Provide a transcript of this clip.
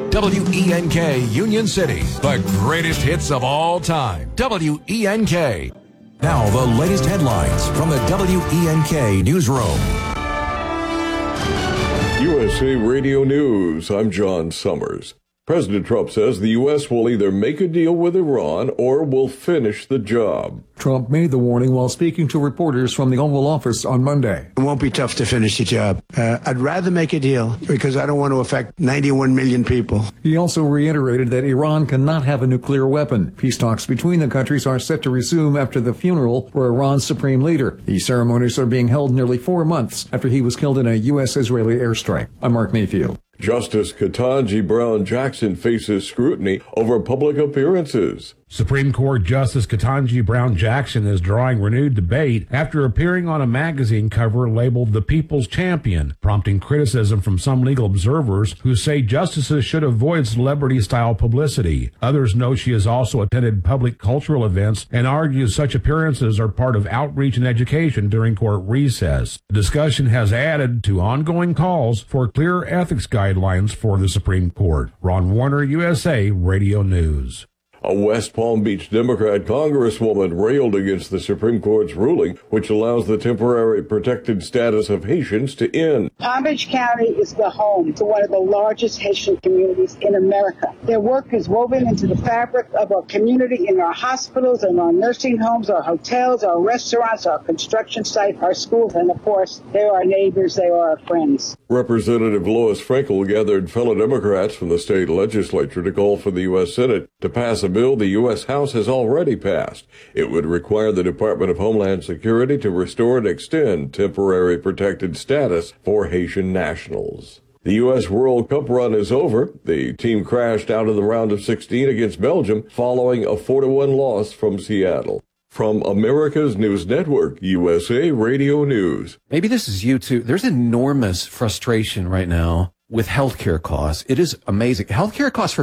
WENK Union City, the greatest hits of all time. WENK. Now the latest headlines from the WENK newsroom. USA Radio News, I'm John Summers. President Trump says the U.S. will either make a deal with Iran or will finish the job. Trump made the warning while speaking to reporters from the Oval Office on Monday. It won't be tough to finish the job. I'd rather make a deal because I don't want to affect 91 million people. He also reiterated that Iran cannot have a nuclear weapon. Peace talks between the countries are set to resume after the funeral for Iran's supreme leader. These ceremonies are being held nearly 4 months after he was killed in a U.S.-Israeli airstrike. I'm Mark Mayfield. Justice Ketanji Brown Jackson faces scrutiny over public appearances. Supreme Court Justice Ketanji Brown Jackson is drawing renewed debate after appearing on a magazine cover labeled The People's Champion, prompting criticism from some legal observers who say justices should avoid celebrity-style publicity. Others note she has also attended public cultural events and argues such appearances are part of outreach and education during court recess. The discussion has added to ongoing calls for clear ethics guidelines for the Supreme Court. Ron Warner, USA Radio News. A West Palm Beach Democrat congresswoman railed against the Supreme Court's ruling, which allows the temporary protected status of Haitians to end. Palm Beach County is the home to one of the largest Haitian communities in America. Their work is woven into the fabric of our community in our hospitals and our nursing homes, our hotels, our restaurants, our construction sites, our schools, and of course, they are our neighbors, they are our friends. Representative Lois Frankel gathered fellow Democrats from the state legislature to call for the U.S. Senate to pass a bill the U.S. House has already passed. It would require the Department of Homeland Security to restore and extend temporary protected status for Haitian nationals. The U.S. World Cup run is over. The team crashed out of the round of 16 against Belgium following a 4-1 loss from Seattle. From America's News Network, USA Radio News. Maybe this is you too. There's enormous frustration right now with healthcare costs. It is amazing. Healthcare costs for